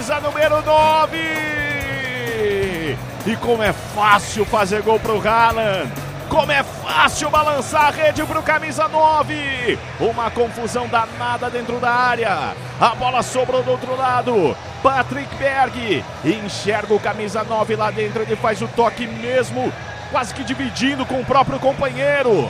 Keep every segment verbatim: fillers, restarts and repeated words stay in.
camisa número nove. E como é fácil fazer gol pro Haaland. Como é fácil balançar a rede pro camisa nove. Uma confusão danada dentro da área. A bola sobrou do outro lado. Patrick Berg enxerga o camisa nove lá dentro. Ele faz o toque mesmo, quase que dividindo com o próprio companheiro.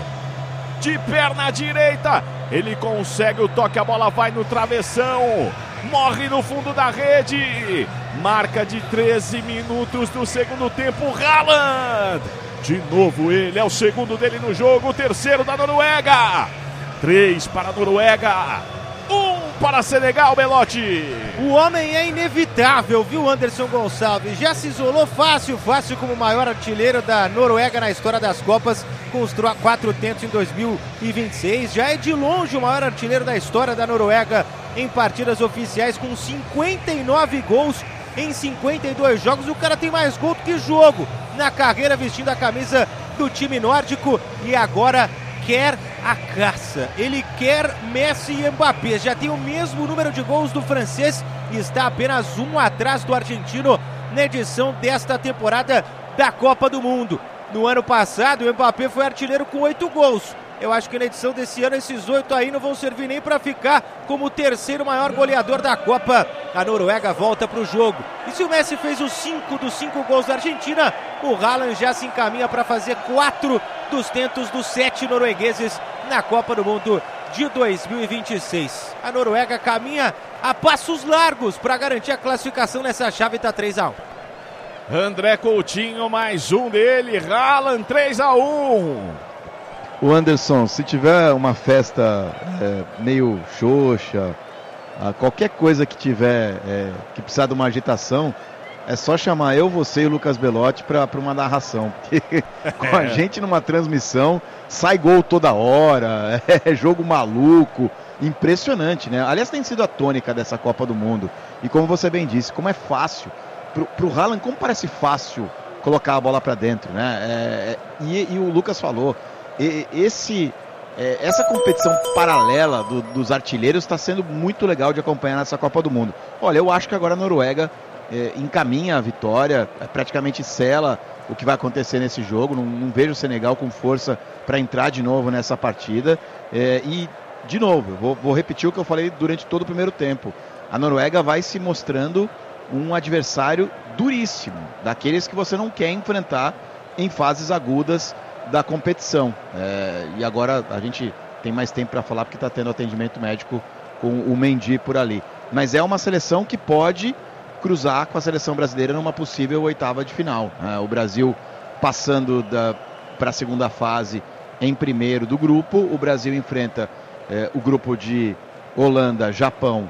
De perna direita, ele consegue o toque. A bola vai no travessão. Morre no fundo da rede. Marca de treze minutos do segundo tempo. Haaland. De novo ele, é o segundo dele no jogo, o terceiro da Noruega. Três para a Noruega, um para Senegal, Belotti. O homem é inevitável, viu, Anderson Gonçalves? Já se isolou fácil, fácil como o maior artilheiro da Noruega na história das Copas, com os quatro tentos em dois mil e vinte e seis. Já é de longe o maior artilheiro da história da Noruega em partidas oficiais, com cinquenta e nove gols em cinquenta e dois jogos. O cara tem mais gol do que jogo na carreira, vestindo a camisa do time nórdico, e agora quer a caça. Ele quer Messi e Mbappé. Já tem o mesmo número de gols do francês e está apenas um atrás do argentino na edição desta temporada da Copa do Mundo. No ano passado, o Mbappé foi artilheiro com oito gols. Eu acho que na edição desse ano esses oito aí não vão servir nem para ficar como o terceiro maior goleador da Copa. A Noruega volta para o jogo. E se o Messi fez os cinco dos cinco gols da Argentina, o Haaland já se encaminha para fazer quatro dos tentos dos sete noruegueses na Copa do Mundo de dois mil e vinte e seis. A Noruega caminha a passos largos para garantir a classificação nessa chave, tá três a um. André Coutinho, mais um dele. Haaland, três a um. O Anderson, se tiver uma festa é, meio xoxa, qualquer coisa que tiver, é, que precisar de uma agitação, é só chamar eu, você e o Lucas Belotti para uma narração. Porque com a gente numa transmissão, sai gol toda hora, é jogo maluco, impressionante, né? Aliás, tem sido a tônica dessa Copa do Mundo. E como você bem disse, como é fácil, pro, pro Haaland, como parece fácil colocar a bola para dentro, né? É, e, e o Lucas falou, Esse, é, essa competição paralela do, dos artilheiros está sendo muito legal de acompanhar nessa Copa do Mundo. Olha, eu acho que agora a Noruega é, encaminha a vitória, praticamente sela o que vai acontecer nesse jogo. Não, não vejo o Senegal com força para entrar de novo nessa partida. É, e, de novo, vou, vou repetir o que eu falei durante todo o primeiro tempo. A Noruega vai se mostrando um adversário duríssimo, daqueles que você não quer enfrentar em fases agudas da competição. É, e agora a gente tem mais tempo para falar porque está tendo atendimento médico com o Mendy por ali. Mas é uma seleção que pode cruzar com a seleção brasileira numa possível oitava de final. É, o Brasil passando para a segunda fase em primeiro do grupo. O Brasil enfrenta é, o grupo de Holanda, Japão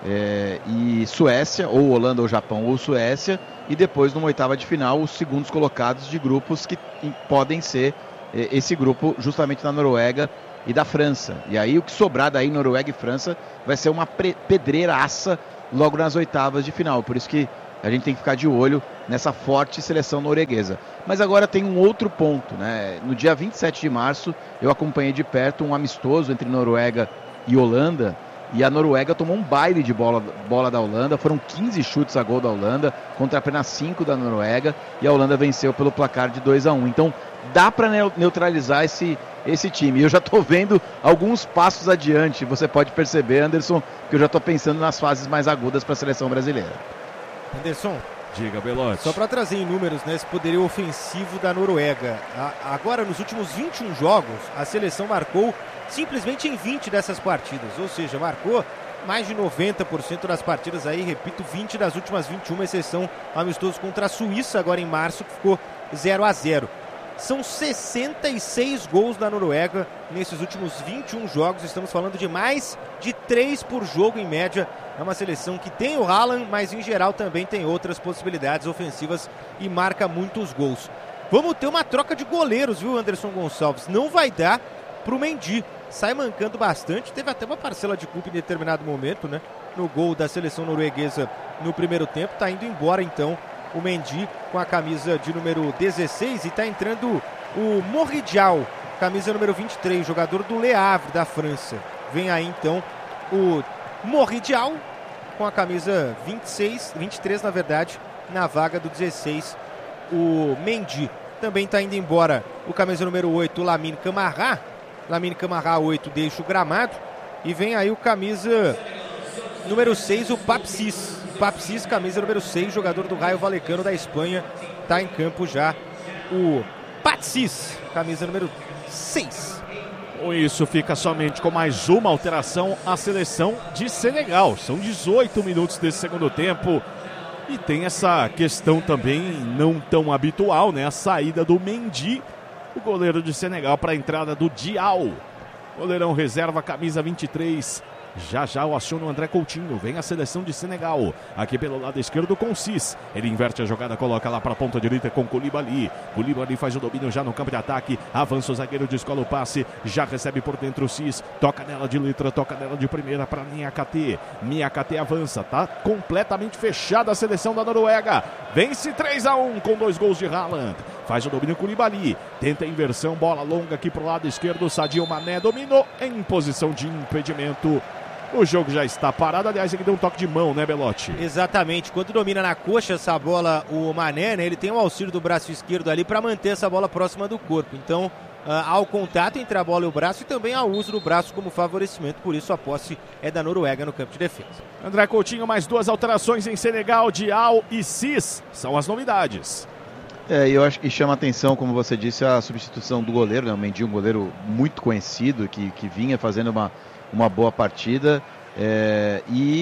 é, e Suécia, ou Holanda ou Japão ou Suécia, e depois numa oitava de final os segundos colocados de grupos que podem ser é, esse grupo justamente da Noruega e da França. E aí o que sobrar daí, Noruega e França, vai ser uma pedreiraça logo nas oitavas de final. Por isso que a gente tem que ficar de olho nessa forte seleção norueguesa. Mas agora tem um outro ponto, né? No dia vinte e sete de março eu acompanhei de perto um amistoso entre Noruega e Holanda, e a Noruega tomou um baile de bola, bola da Holanda. Foram quinze chutes a gol da Holanda contra apenas cinco da Noruega, e a Holanda venceu pelo placar de dois a um. Então dá para neutralizar esse, esse time. Eu já estou vendo alguns passos adiante, você pode perceber, Anderson, que eu já estou pensando nas fases mais agudas para a seleção brasileira. Anderson, diga, Belotti. Só para trazer em números, né, esse poderio ofensivo da Noruega. A, agora, nos últimos vinte e um jogos, a seleção marcou simplesmente em vinte dessas partidas. Ou seja, marcou mais de noventa por cento das partidas aí, repito, vinte das últimas vinte e uma, exceção amistoso contra a Suíça agora em março, que ficou zero a zero. São sessenta e seis gols da Noruega nesses últimos vinte e um jogos. Estamos falando de mais de três por jogo em média. É uma seleção que tem o Haaland, mas em geral também tem outras possibilidades ofensivas e marca muitos gols. Vamos ter uma troca de goleiros, viu, Anderson Gonçalves? Não vai dar pro Mendy. Sai mancando bastante. Teve até uma parcela de culpa em determinado momento, né? No gol da seleção norueguesa no primeiro tempo. Tá indo embora, então, o Mendy com a camisa de número dezesseis, e está entrando o Morridial, camisa número vinte e três, jogador do Le Havre da França. Vem aí então o Morridial, com a camisa vinte e seis, vinte e três na verdade, na vaga do dezesseis, o Mendy. Também está indo embora o camisa número oito, o Lamine Camara. Lamine Camara oito deixa o gramado. E vem aí o camisa número seis, o Papsis. Papsis, camisa número seis, jogador do Rayo Vallecano da Espanha. Está em campo já o Papsis, camisa número seis. Com isso, fica somente com mais uma alteração a seleção de Senegal. São dezoito minutos desse segundo tempo. E tem essa questão também não tão habitual, né? A saída do Mendy, o goleiro de Senegal, para a entrada do Dial. Goleirão reserva, camisa vinte e três. Já já o aciona o André Coutinho. Vem a seleção de Senegal. Aqui pelo lado esquerdo com o Cis. Ele inverte a jogada, coloca lá para a ponta direita com Koulibaly. Koulibaly faz o domínio já no campo de ataque. Avança o zagueiro, descola o passe. Já recebe por dentro o Cis. Toca nela de letra, toca nela de primeira para Niakate. Niakate avança. Tá completamente fechada a seleção da Noruega. Vence três a um com dois gols de Haaland. Faz o domínio Koulibaly. Tenta a inversão. Bola longa aqui para o lado esquerdo. Sadio Mané dominou em posição de impedimento. O jogo já está parado, aliás, ele deu um toque de mão, né, Belotti? Exatamente, quando domina na coxa essa bola, o Mané, né, ele tem o auxílio do braço esquerdo ali para manter essa bola próxima do corpo. Então, uh, há o contato entre a bola e o braço e também há o uso do braço como favorecimento, por isso a posse é da Noruega no campo de defesa. André Coutinho, mais duas alterações em Senegal, Dial e Cis, são as novidades. É, eu acho que chama atenção, como você disse, a substituição do goleiro, né, o Mendy, um goleiro muito conhecido, que, que vinha fazendo uma... uma boa partida, é,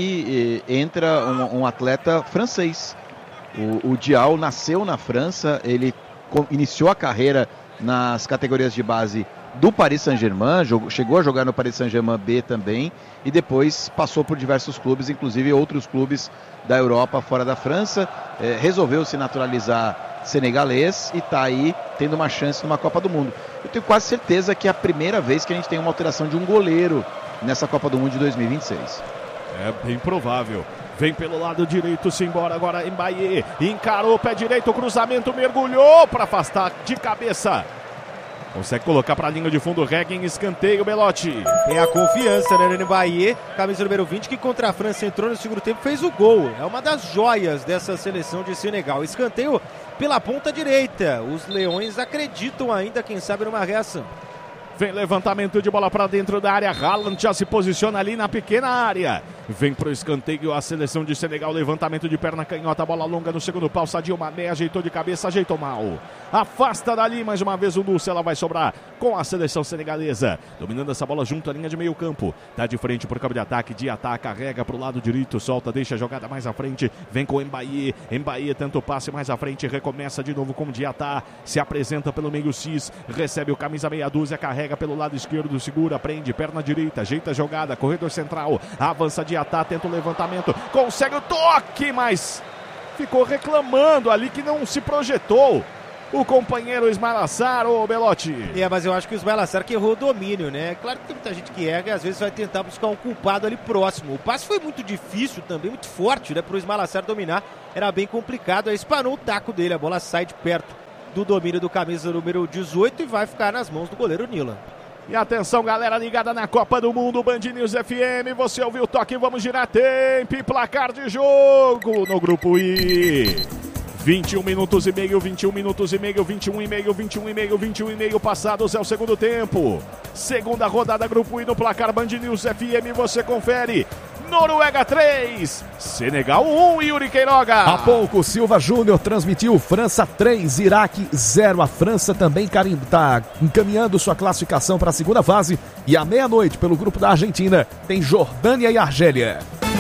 e, e entra um, um atleta francês. O, o Dial nasceu na França, ele com, iniciou a carreira nas categorias de base do Paris Saint-Germain, jogou, chegou a jogar no Paris Saint-Germain B também, e depois passou por diversos clubes, inclusive outros clubes da Europa fora da França, é, resolveu se naturalizar senegalês e está aí tendo uma chance numa Copa do Mundo. Eu tenho quase certeza que é a primeira vez que a gente tem uma alteração de um goleiro nessa Copa do Mundo de dois mil e vinte e seis. É bem provável. Vem pelo lado direito, se embora agora Mbaye. Encarou, pé direito, cruzamento, mergulhou para afastar de cabeça. Consegue colocar para a linha de fundo, Reguem, escanteio, Belotti. Tem a confiança, né, no Mbaye, camisa número vinte, que contra a França entrou no segundo tempo, fez o gol. É uma das joias dessa seleção de Senegal. Escanteio pela ponta direita. Os leões acreditam ainda, quem sabe, numa reação. Vem levantamento de bola para dentro da área. Haaland já se posiciona ali na pequena área. Vem pro escanteio a seleção de Senegal. Levantamento de perna canhota. Bola longa no segundo pau. Sadio Mané ajeitou de cabeça, ajeitou mal. Afasta dali mais uma vez o Lúcio. Ela vai sobrar com a seleção senegalesa. Dominando essa bola junto à linha de meio campo. Tá de frente pro campo de ataque. Diatá carrega pro lado direito. Solta, deixa a jogada mais à frente. Vem com Mbaye. Mbaye tenta o passe mais à frente. Recomeça de novo com Diatá. Se apresenta pelo meio Cis. Recebe o camisa meia dúzia. Carrega pelo lado esquerdo, segura, prende, perna direita, ajeita a jogada, corredor central, avança Diatá, tenta o levantamento, consegue o toque, mas ficou reclamando ali que não se projetou o companheiro Ismail Assar, ô Belotti. É, mas eu acho que o Ismail Assar que errou o domínio, né? Claro que tem muita gente que erra e às vezes vai tentar buscar um culpado ali próximo. O passe foi muito difícil também, muito forte, né? Pro Ismail Assar dominar, era bem complicado, aí espanou o taco dele, a bola sai de perto do domínio do camisa número dezoito e vai ficar nas mãos do goleiro Nila. E atenção, galera ligada na Copa do Mundo, Band News F M, você ouviu o toque, vamos girar tempo e placar de jogo no Grupo I. vinte e um minutos e meio, vinte e um minutos e meio, vinte e um e meio, vinte e um e meio, vinte e um e meio passados é o segundo tempo. Segunda rodada Grupo I no placar Band News F M, você confere. Noruega três, Senegal um, Yuri Queiroga. Há pouco, Silva Júnior transmitiu França três, Iraque zero. A França também está encaminhando sua classificação para a segunda fase. E à meia-noite, pelo grupo da Argentina, tem Jordânia e Argélia.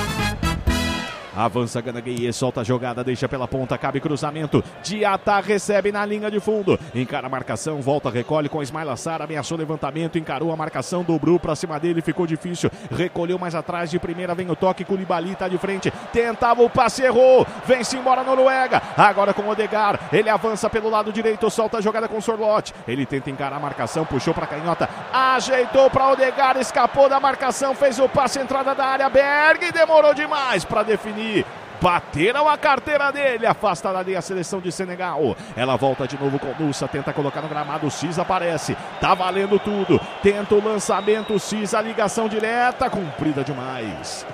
Avança Ganaguier, solta a jogada, deixa pela ponta, cabe cruzamento. Diatá recebe na linha de fundo. Encara a marcação, volta, recolhe com Ismail Assar, ameaçou levantamento, encarou a marcação, dobrou pra cima dele, ficou difícil. Recolheu mais atrás, de primeira vem o toque, Koulibaly tá de frente. Tentava o passe, errou. Vem-se embora a Noruega. Agora com o Odegaard, ele avança pelo lado direito, solta a jogada com o Sorloth. Ele tenta encarar a marcação, puxou pra canhota, ajeitou pra Odegaard, escapou da marcação, fez o passe, entrada da área, Berg, demorou demais pra definir. Bateram a carteira dele, afasta dali a seleção de Senegal. Ela volta de novo com o Nussa, tenta colocar no gramado, o Cis aparece, tá valendo tudo, tenta o lançamento, o Cis, a ligação direta, cumprida demais.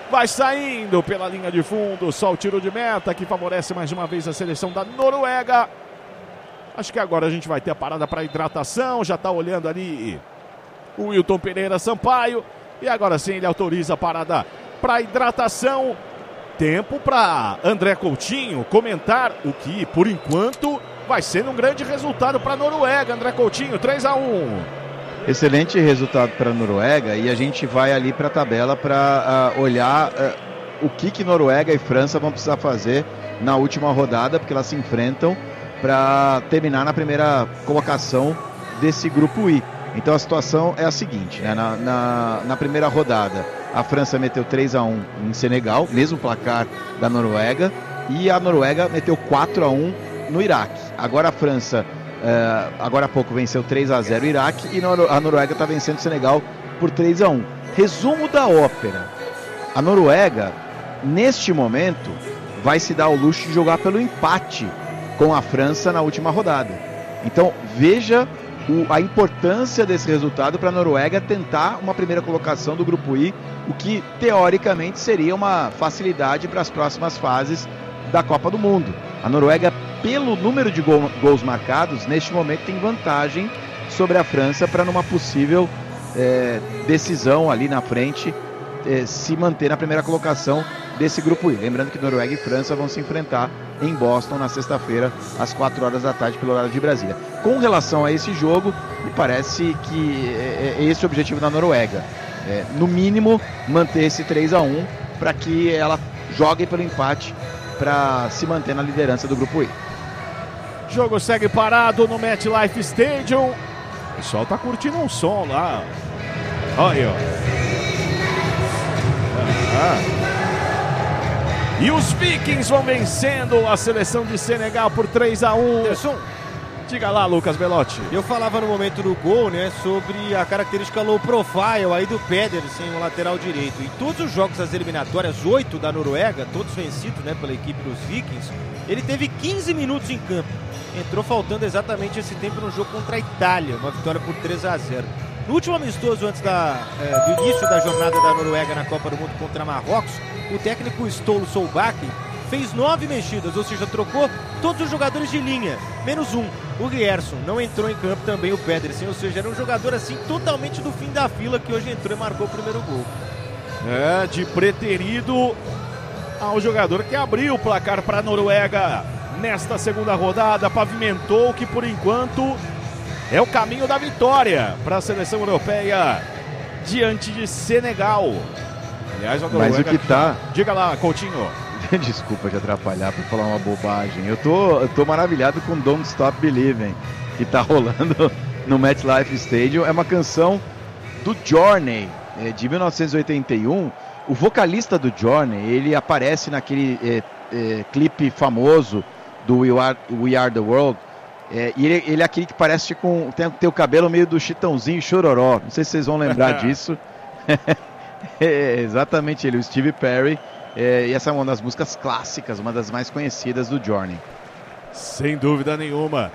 vai saindo pela linha de fundo, só o tiro de meta que favorece mais uma vez a seleção da Noruega. Acho que agora a gente vai ter a parada para hidratação, já está olhando ali o Wilton Pereira Sampaio. E agora sim ele autoriza a parada para hidratação. Tempo para André Coutinho comentar o que, por enquanto, vai ser um grande resultado para a Noruega. André Coutinho, três a um. Excelente resultado para a Noruega, e a gente vai ali para a tabela para uh, olhar uh, o que, que Noruega e França vão precisar fazer na última rodada, porque elas se enfrentam para terminar na primeira colocação desse grupo I. Então a situação é a seguinte, né? na, na, na primeira rodada a França meteu três a um em Senegal, mesmo placar da Noruega, e a Noruega meteu quatro a um no Iraque. Agora a França, uh, agora há pouco, venceu três a zero o Iraque, e a Noruega está vencendo o Senegal por três a um. Resumo da ópera: a Noruega, neste momento, vai se dar o luxo de jogar pelo empate com a França na última rodada. Então veja o, a importância desse resultado para a Noruega tentar uma primeira colocação do grupo I, o que teoricamente seria uma facilidade para as próximas fases da Copa do Mundo. A Noruega, pelo número de gol, gols marcados, neste momento tem vantagem sobre a França para numa possível é, decisão ali na frente é, se manter na primeira colocação desse grupo I. Lembrando que Noruega e França vão se enfrentar em Boston na sexta-feira, às quatro horas da tarde, pelo horário de Brasília. Com relação a esse jogo, me parece que é esse o objetivo da Noruega. É, no mínimo, manter esse três a um para que ela jogue pelo empate para se manter na liderança do grupo I. Jogo segue parado no MetLife Stadium. O pessoal tá curtindo um som lá. Olha aí, ó. Ah. E os Vikings vão vencendo a seleção de Senegal por três a um. Anderson, diga lá, Lucas Belotti. eu falava no momento do gol, né, sobre a característica low profile aí do Pedersen, o lateral direito. Em todos os jogos das eliminatórias, oito da Noruega, todos vencidos, né, pela equipe dos Vikings, ele teve quinze minutos em campo. Entrou faltando exatamente esse tempo no jogo contra a Itália, uma vitória por três a zero. No último amistoso, antes da, é, do início da jornada da Noruega na Copa do Mundo contra Marrocos, o técnico Ståle Solbakken fez nove mexidas, ou seja, trocou todos os jogadores de linha, menos um, o Ryerson. Não entrou em campo também o Pedersen, ou seja, era um jogador assim totalmente do fim da fila que hoje entrou e marcou o primeiro gol. É, de preterido ao jogador que abriu o placar para a Noruega nesta segunda rodada, pavimentou que por enquanto é o caminho da vitória para a seleção europeia diante de Senegal. Aliás, a Mas o que tá... Diga lá, Coutinho. Desculpa te atrapalhar por falar uma bobagem. Eu tô, eu tô maravilhado com Don't Stop Believing, que tá rolando no MetLife Stadium. É uma canção do Journey, de mil novecentos e oitenta e um. O vocalista do Journey, ele aparece naquele é, é, clipe famoso do We Are, We Are The World. É, e ele, ele é aquele que parece com tem, tem o cabelo meio do Chitãozinho e Chororó. Não sei se vocês vão lembrar disso. É exatamente ele, o Steve Perry. É, e essa é uma das músicas clássicas, uma das mais conhecidas do Journey. Sem dúvida nenhuma.